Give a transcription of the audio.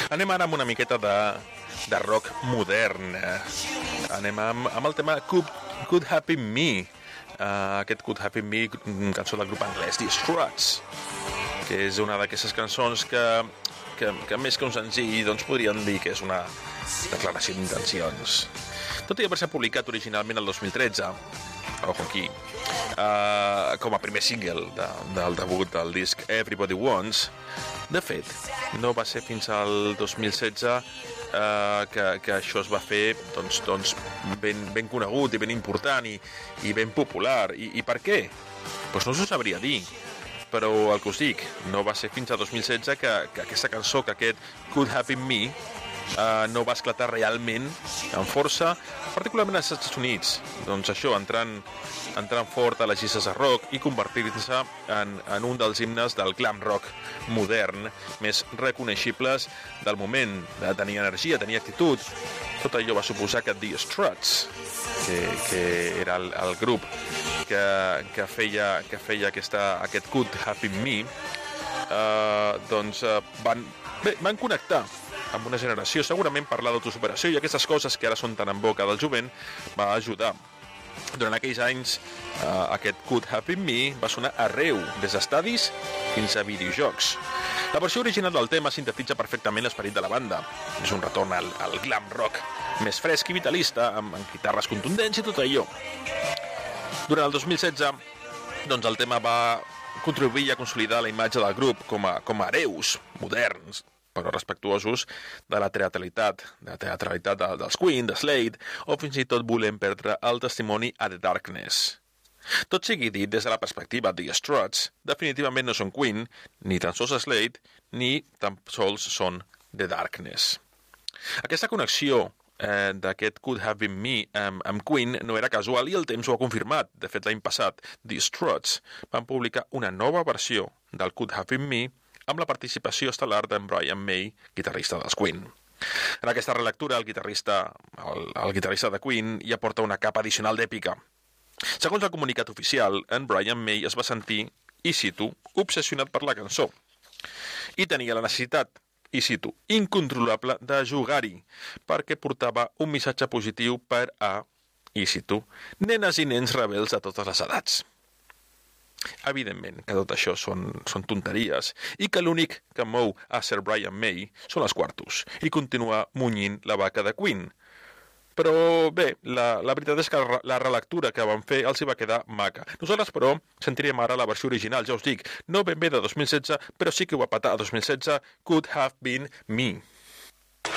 Anem ara amb una miqueta de rock modern. Anem amb el tema Could Have Been Me. Aquest Could Have Been Me, cançó del grup anglès The Struts, que és una d'aquestes cançons que més que un senzill doncs podríem dir que és una declaració d'intencions. Tot i haver-se publicat originalment el 2013, ojo aquí, com a primer single del debut del disc Everybody Wants, de fet, no va ser fins al 2016 que això es va fer doncs ben conegut i ben important i ben popular. I per què? Doncs no us ho sabria dir, però el que us dic, no va ser fins al 2016 que aquesta cançó, que aquest Could Have Been Me, no va esclatar realment amb força, particularment als Estats Units. Doncs això, entrant fort a les llistes de rock i convertir-se en un dels himnes del glam rock modern més reconeixibles del moment. Tenia energia, tenia actitud. Tot allò va suposar que The Struts, que era el grup que feia aquest Could Have Been Me, van connectar amb una generació. Segurament parlar d'autosuperació i aquestes coses que ara són tan en boca del jovent va ajudar. Durant aquells anys, aquest Could Have Been Me va sonar arreu, des d'estadis fins a videojocs. La versió original del tema sintetitza perfectament l'esperit de la banda. És un retorn al glam rock més fresc i vitalista, amb guitarres contundents i tot allò. Durant el 2016, doncs el tema va contribuir a consolidar la imatge del grup com a hereus moderns, però respectuosos de la teatralitat dels Queen, de Slade, o fins i tot volem perdre el testimoni a The Darkness. Tot sigui dit, des de la perspectiva de The Struts, definitivament no són Queen, ni tan sols Slade, ni tan sols són The Darkness. Aquesta connexió d'aquest Could Have Been Me amb Queen no era casual i el temps ho ha confirmat. De fet, l'any passat, The Struts van publicar una nova versió del Could Have Been Me amb la participació estel·lar d'en Brian May, guitarrista dels Queen. En aquesta relectura, el guitarrista de Queen hi aporta una capa addicional d'èpica. Segons el comunicat oficial, en Brian May es va sentir, i cito, obsessionat per la cançó, i tenia la necessitat, i cito, incontrolable de jugar-hi, perquè portava un missatge positiu per a, i cito, nenes i nens rebels de totes les edats. Evidentment que tot això són tonteries i que l'únic que mou a Sir Brian May són els quartos i continua munyint la vaca de Queen. Però bé, la veritat és que la relectura que van fer els hi va quedar maca. Nosaltres, però, sentirem ara la versió original, ja us dic, no ben bé de 2016, però sí que ho va patar a 2016, Could Have Been Me.